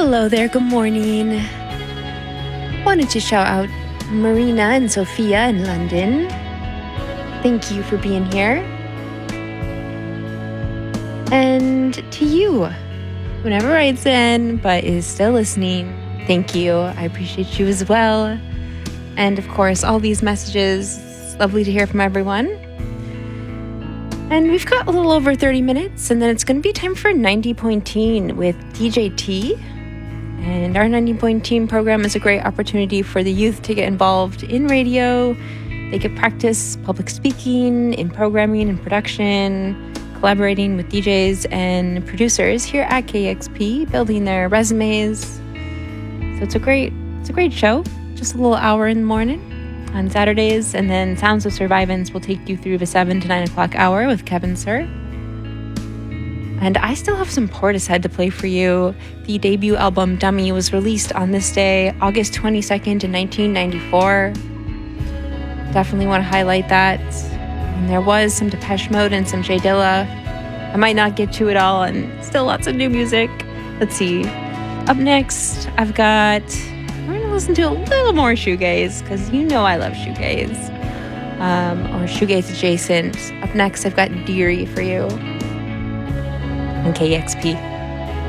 Hello there, good morning. Wanted to shout out Marina and Sophia in London. Thank you for being here. And to you, who never writes in but is still listening, thank you. I appreciate you as well. And of course, all these messages, it's lovely to hear from everyone. And we've got a little over 30 minutes, and then it's going to be time for 90.teen with DJ T. And our 90.teen program is a great opportunity for the youth to get involved in radio. They get practice public speaking, in programming and production, collaborating with DJs and producers here at KEXP, building their resumes. So it's a great show. Just a little hour in the morning on Saturdays, and then Sounds of Survivance will take you through the 7 to 9 o'clock hour with Kevin Sir. And I still have some Portishead to play for you. The debut album Dummy was released on this day, August 22nd in 1994. Definitely want to highlight that. And there was some Depeche Mode and some Jay Dilla. I might not get to it all, and still lots of new music. Let's see. Up next, we're going to listen to a little more shoegaze, because you know I love shoegaze. Or shoegaze adjacent. Up next, I've got Deary for you on KEXP.